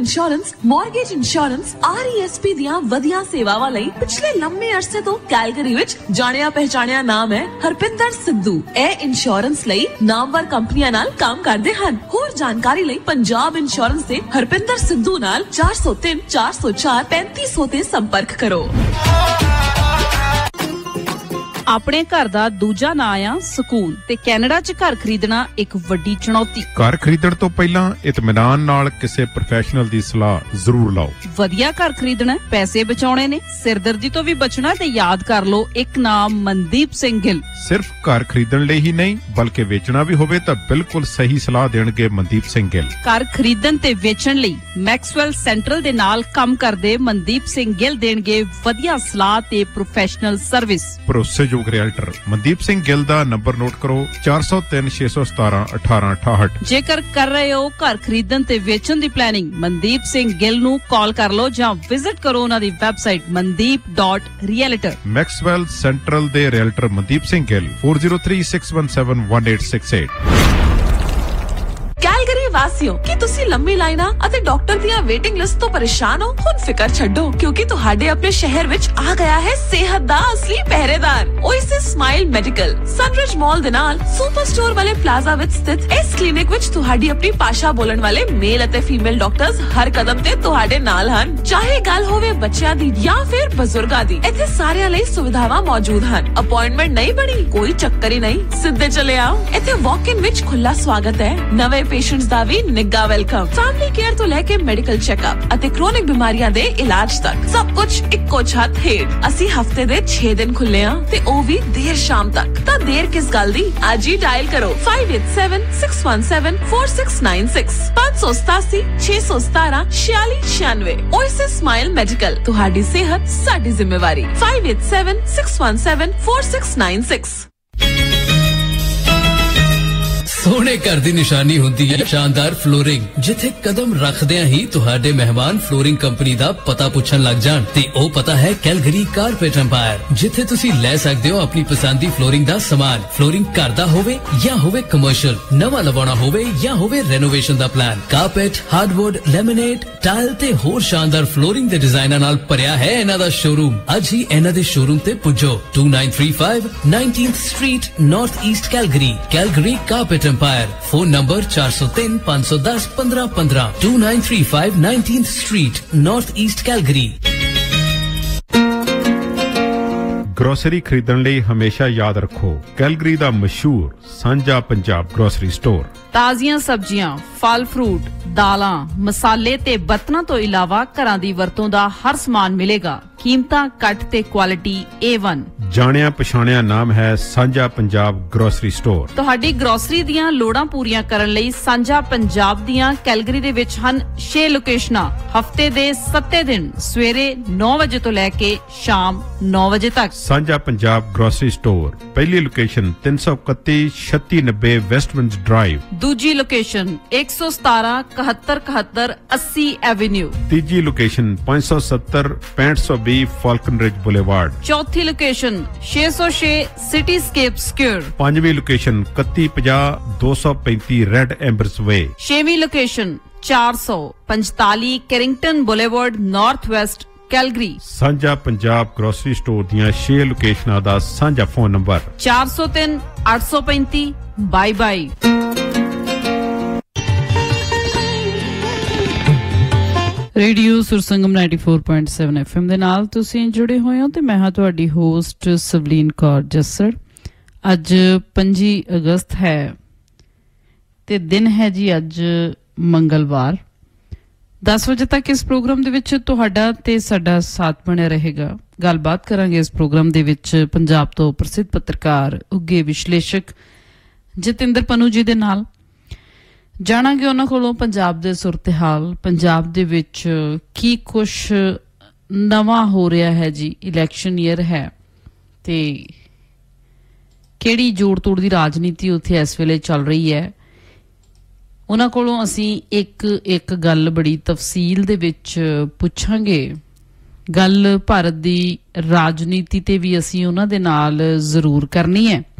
Insurance, mortgage insurance, RESP ਦੀਆਂ ਵਧੀਆ ਸੇਵਾਵਾਂ ਲਈ ਪਿਛਲੇ ਲੰਮੇ ਅਰਸੇ ਤੋਂ ਕੈਲਗਰੀ ਵਿੱਚ ਜਾਣਿਆ ਪਹਿਚਾਣਿਆ ਨਾਮ ਹੈ ਹਰਪਿੰਦਰ ਸਿੱਧੂ। ਇਹ ਇੰਸ਼ੋਰੈਂਸ ਲਈ ਨਾਮਵਰ ਕੰਪਨੀਆਂ ਨਾਲ ਕੰਮ ਕਰਦੇ ਹਨ। ਹੋਰ ਜਾਣਕਾਰੀ ਲਈ ਪੰਜਾਬ ਇੰਸ਼ੋਰੈਂਸ ਦੇ ਹਰਪਿੰਦਰ ਸਿੱਧੂ ਨਾਲ 403 404 3500 ਤੇ ਸੰਪਰਕ ਕਰੋ। ਆਪਣੇ ਘਰ ਦਾ ਦੂਜਾ ਨਾਂ ਆ ਸਕੂਨ ਤੇ ਕੈਨੇਡਾ 'ਚ ਘਰ ਖਰੀਦਣਾ ਇੱਕ ਵੱਡੀ ਚੁਣੌਤੀ। ਘਰ ਖਰੀਦਣ ਤੋਂ ਪਹਿਲਾਂ ਇਤਮਾਨਾਨ ਨਾਲ ਕਿਸੇ ਪ੍ਰੋਫੈਸ਼ਨਲ ਦੀ ਸਲਾਹ ਜ਼ਰੂਰ ਲਓ। ਵਧੀਆ ਘਰ ਖਰੀਦਣਾ, ਪੈਸੇ ਬਚਾਉਣੇ ਨੇ, ਸਿਰਦਰਦੀ ਤੋਂ ਵੀ ਬਚਣਾ ਤੇ ਯਾਦ ਕਰ ਲਓ ਇੱਕ ਨਾਮ ਮਨਦੀਪ ਸਿੰਘ ਗਿੱਲ। ਸਿਰਫ ਘਰ ਖਰੀਦਣ ਲਈ ਹੀ ਨਹੀਂ ਬਲਕਿ ਵੇਚਣਾ ਵੀ ਹੋਵੇ ਤਾਂ ਬਿਲਕੁਲ ਸਹੀ ਸਲਾਹ ਦੇਣਗੇ ਮਨਦੀਪ ਸਿੰਘ ਗਿੱਲ। ਘਰ ਖਰੀਦਣ ਤੇ ਵੇਚਣ ਲਈ ਮੈਕਸਵੈਲ ਸੈਂਟਰਲ ਦੇ ਨਾਲ ਕੰਮ ਕਰਦੇ ਮਨਦੀਪ ਸਿੰਘ ਗਿੱਲ ਦੇਣਗੇ ਵਧੀਆ ਸਲਾਹ ਤੇ ਪ੍ਰੋਫੈਸ਼ਨਲ ਸਰਵਿਸ। ਭਰੋਸੇਯੋਗ ਰੀਅਲਟਰ ਮਨਦੀਪ ਸਿੰਘ ਗਿੱਲ ਦਾ ਨੰਬਰ ਨੋਟ ਕਰੋ 403 617 1868। ਜੇਕਰ ਕਰ ਰਹੇ ਹੋ ਘਰ ਖਰੀਦਣ ਤੇ ਵੇਚਣ ਦੀ ਪਲੈਨਿੰਗ, ਮਨਦੀਪ ਸਿੰਘ ਗਿੱਲ ਨੂੰ ਕਾਲ ਕਰ ਲਓ ਜਾਂ ਵਿਜ਼ਿਟ ਕਰੋ ਉਹਨਾਂ ਦੀ ਵੈਬਸਾਈਟ mandeep.realtor। ਮੈਕਸਵੈਲ ਸੈਂਟਰਲ ਦੇ ਰੀਅਲਟਰ ਮਨਦੀਪ ਸਿੰਘ ਗਿੱਲ 4036171868। ਕੈਲਗਰੀ ਵਾਸੀਓ, ਕੀ ਤੁਸੀਂ ਲੰਮੀ ਲਾਈਨਾਂ ਅਤੇ ਡਾਕਟਰ ਦੀਆਂ ਵੇਟਿੰਗ ਲਿਸਟ ਤੋਂ ਪਰੇਸ਼ਾਨ ਹੋ? ਹੁਣ ਫਿਕਰ ਛੱਡੋ ਕਿਉਂਕਿ ਤੁਹਾਡੇ ਆਪਣੇ ਸ਼ਹਿਰ ਵਿੱਚ ਆ ਗਿਆ ਹੈ ਸਿਹਤ ਦਾ ਅਸਲੀ ਪਹਿਰੇਦਾਰ ਓਏਸਿਸ ਸਮਾਈਲ ਮੈਡੀਕਲ। ਸਨਰਿਜ ਮਾਲ ਦੇ ਨਾਲ ਸੁਪਰ ਸਟੋਰ ਵਾਲੇ ਪਲਾਜ਼ਾ ਵਿੱਚ ਸਥਿਤ ਇਸ ਕਲੀਨਿਕ ਵਿੱਚ ਤੁਹਾਡੀ ਆਪਣੀ ਭਾਸ਼ਾ ਬੋਲਣ ਵਾਲੇ ਮੇਲ ਅਤੇ ਫੀਮੇਲ ਡਾਕਟਰਸ ਹਰ ਕਦਮ ਤੇ ਤੁਹਾਡੇ ਨਾਲ ਹਨ। ਚਾਹੇ ਗੱਲ ਹੋਵੇ ਬੱਚਿਆਂ ਦੀ ਜਾਂ ਫਿਰ ਬਜ਼ੁਰਗਾਂ ਦੀ, ਇੱਥੇ ਸਾਰਿਆਂ ਲਈ ਸੁਵਿਧਾਵਾਂ ਮੌਜੂਦ ਹਨ। ਅਪਾਇੰਟਮੈਂਟ ਨਹੀਂ ਬਣੀ, ਕੋਈ ਚੱਕਰ ਹੀ ਨਹੀਂ, ਸਿੱਧੇ ਚਲੇ ਆਓ। ਇੱਥੇ ਵਾਕ ਇਨ ਵਿੱਚ ਖੁੱਲਾ ਸਵਾਗਤ ਹੈ। ਨਵੇਂ ਪੇਸ਼ੈਂਟਸ ਦਾ ਵੀ ਨਿੱਘਾ ਵੈਲਕਮ। ਫੈਮਿਲੀ ਕੇਅਰ ਤੋਂ ਲੈ ਕੇ ਮੈਡੀਕਲ ਚੈੱਕਅਪ ਅਤੇ ਕ੍ਰੋਨਿਕ ਬਿਮਾਰੀਆਂ ਦੇ ਇਲਾਜ ਤੱਕ ਸਭ ਕੁਝ ਇੱਕੋ ਛੱਤ ਹੇਠ। ਅਸੀਂ ਹਫਤੇ ਦੇ 6 ਦਿਨ ਖੁੱਲੇ ਹਾਂ ਤੇ ਉਹ ਵੀ ਦੇਰ ਸ਼ਾਮ ਤੱਕ। ਤਾਂ ਦੇਰ ਕਿਸ ਗੱਲ ਦੀ, ਅੱਜ ਹੀ ਡਾਇਲ ਕਰੋ 5876174696 587 617 4696। ਓਏਸਿਸ ਸਮਾਈਲ ਮੈਡੀਕਲ, ਤੁਹਾਡੀ ਸਿਹਤ ਸਾਡੀ ਜ਼ਿੰਮੇਵਾਰੀ। 5876174696। ਸੋਹਣੇ ਘਰ ਦੀ ਨਿਸ਼ਾਨੀ ਹੁੰਦੀ ਹੈ ਸ਼ਾਨਦਾਰ ਫਲੋਰਿੰਗ, ਜਿੱਥੇ ਕਦਮ ਰੱਖਦਿਆਂ ਹੀ ਤੁਹਾਡੇ ਮਹਿਮਾਨ ਫਲੋਰਿੰਗ ਕੰਪਨੀ ਦਾ ਪਤਾ ਪੁੱਛਣ ਲੱਗ ਜਾਣ। ਤੇ ਉਹ ਪਤਾ ਹੈ ਕੈਲਗਰੀ ਕਾਰਪੇਟ ਐਮਪਾਇਰ, ਜਿੱਥੇ ਤੁਸੀਂ ਲੈ ਸਕਦੇ ਹੋ ਆਪਣੀ ਪਸੰਦ ਦੀ ਫਲੋਰਿੰਗ ਦਾ ਸਮਾਨ। ਫਲੋਰਿੰਗ ਘਰ ਦਾ ਹੋਵੇ ਜਾਂ ਹੋਵੇ ਕਮਰਸ਼ੀਅਲ, ਨਵਾਂ ਲਵਾਉਣਾ ਹੋਵੇ ਜਾਂ ਹੋਵੇ ਰੈਨੋਵੇਸ਼ਨ ਦਾ plan, carpet, hardwood, laminate, tile ਤੇ ਹੋਰ ਸ਼ਾਨਦਾਰ ਫਲੋਰਿੰਗ ਦੇ ਡਿਜ਼ਾਈਨਾਂ ਨਾਲ ਭਰਿਆ ਹੈ ਇਹਨਾਂ ਦਾ ਸ਼ੋਰੂਮ। ਅੱਜ ਹੀ ਇਹਨਾਂ ਦੇ ਸ਼ੋਰੂਮ ਤੇ ਪੁੱਜੋ 2935 19th street, north East Calgary. Calgary carpet Empire. Phone number 403 510 1515 2935 19th Street, North East Calgary। Grocery ਖਰੀਦਣ ਲਈ ਹਮੇਸ਼ਾ ਯਾਦ ਰੱਖੋ ਕੈਲਗਰੀ ਦਾ ਮਸ਼ਹੂਰ ਸਾਂਝਾ ਪੰਜਾਬ ਗਰੋਸਰੀ ਸਟੋਰ। ਤਾਜ਼ੀਆਂ ਸਬਜ਼ੀਆਂ, ਫਲ ਫਰੂਟ, ਦਾਲਾਂ, ਮਸਾਲੇ ਤੇ ਬਰਤਨਾਂ ਤੋਂ ਇਲਾਵਾ ਘਰਾਂ ਦੀ ਵਰਤੋਂ ਦਾ ਹਰ ਸਮਾਨ ਮਿਲੇਗਾ। ਕੀਮਤਾਂ ਘੱਟ ਤੇ ਕੁਆਲਿਟੀ A1। ਜਾਣਿਆ ਪਛਾਣਿਆ ਨਾਮ ਹੈ ਸਾਂਝਾ ਪੰਜਾਬ ਗਰੋਸਰੀ ਸਟੋਰ। ਤੁਹਾਡੀ ਗਰੋਸਰੀ ਦੀਆਂ ਲੋੜਾਂ ਪੂਰੀਆਂ ਕਰਨ ਲਈ ਸਾਂਝਾ ਪੰਜਾਬ ਦੀਆਂ ਕੈਲਗਰੀ ਦੇ ਵਿੱਚ ਹਨ 6 ਲੋਕੇਸ਼ਨਾਂ। ਹਫਤੇ ਦੇ 7 ਦਿਨ ਸਵੇਰੇ 9 ਵਜੇ ਤੋਂ ਲੈ ਕੇ ਸ਼ਾਮ 9 ਵਜੇ ਤੱਕ। ਸਾਂਝਾ ਪੰਜਾਬ ਗਰੋਸਰੀ ਸਟੋਰ, ਪਹਿਲੀ ਲੋਕੇਸ਼ਨ 331 3690 ਵੈਸਟਵਿੰਡ ਡਰਾਈਵ। ਦੂਜੀ ਲੋਕੇਸ਼ਨ 117 71 71 80 ਐਵੇਨਿਊ। ਤੀਜੀ ਲੋਕੇਸ਼ਨ 570 6520 ਫਾਲਕਨ ਰਿਜ ਬੁਲੇਵਾਰਡ। ਚੌਥੀ ਲੋਕੇਸ਼ਨ 606 ਸਿਟੀਸਕੇਪ ਸਕੁਅਰ। ਪੰਜਵੀਂ ਲੋਕੇਸ਼ਨ 3150 235 ਰੈਡ ਐਂਬਰਸ ਵੇ। ਛੇਵੀਂ location 445 ਕੈਰਿੰਗਟਨ boulevard, north West Calgary. ਸਾਂਝਾ ਪੰਜਾਬ ਗਰੋਸਰੀ ਸਟੋਰ ਦੀਆਂ 6 ਲੋਕੇਸ਼ਨਾਂ ਦਾ ਸਾਂਝਾ ਫੋਨ ਨੰਬਰ 403 835 22। ਰੇਡੀਓ ਸੁਰਸੰਗਮ 94.7 FM ਦੇ ਨਾਲ ਤੁਸੀਂ ਜੁੜੇ ਹੋਏ ਹੋ ਤੇ ਮੈਂ ਹਾਂ ਤੁਹਾਡੀ ਹੋਸਟ ਸਵਲੀਨ ਕੌਰ ਜੱਸੜ। ਅੱਜ 25 ਅਗਸਤ ਹੈ ਤੇ ਦਿਨ ਹੈ ਜੀ ਅੱਜ ਮੰਗਲਵਾਰ। 10 ਵਜੇ ਤੱਕ ਇਸ ਪ੍ਰੋਗਰਾਮ ਦੇ ਵਿੱਚ ਤੁਹਾਡਾ ਤੇ ਸਾਡਾ ਸਾਥ ਬਣਿਆ ਰਹੇਗਾ। ਗੱਲਬਾਤ ਕਰਾਂਗੇ ਇਸ ਪ੍ਰੋਗਰਾਮ ਦੇ ਵਿੱਚ ਪੰਜਾਬ ਤੋਂ ਪ੍ਰਸਿੱਧ ਪੱਤਰਕਾਰ, ਉੱਘੇ ਵਿਸ਼ਲੇਸ਼ਕ ਜਤਿੰਦਰ ਪਨੂ ਜੀ ਦੇ ਨਾਲ। ਜਾਣਾਂਗੇ ਉਹਨਾਂ ਕੋਲੋਂ ਪੰਜਾਬ ਦੇ ਸੁਰਤ-ਏ-ਹਾਲ, ਪੰਜਾਬ ਦੇ ਵਿੱਚ ਕੀ ਕੁਛ ਨਵਾਂ ਹੋ ਰਿਹਾ ਹੈ ਜੀ। ਇਲੈਕਸ਼ਨ ਈਅਰ ਹੈ ਤੇ ਕਿਹੜੀ ਜੋੜ ਤੋੜ ਦੀ ਰਾਜਨੀਤੀ ਉੱਥੇ ਇਸ ਵੇਲੇ ਚੱਲ ਰਹੀ ਹੈ। ਉਹਨਾਂ ਕੋਲੋਂ ਅਸੀਂ ਇੱਕ ਗੱਲ ਬੜੀ ਤਫਸੀਲ ਦੇ ਵਿੱਚ ਪੁੱਛਾਂਗੇ। ਗੱਲ ਭਾਰਤ ਦੀ ਰਾਜਨੀਤੀ ਤੇ ਵੀ ਅਸੀਂ ਉਹਨਾਂ ਦੇ ਨਾਲ ਜ਼ਰੂਰ ਕਰਨੀ ਹੈ।